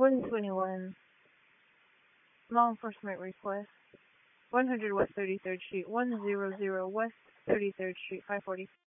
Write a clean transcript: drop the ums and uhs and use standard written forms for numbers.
121. Law enforcement request. 100 West 33rd Street, 100 West 33rd Street, 540.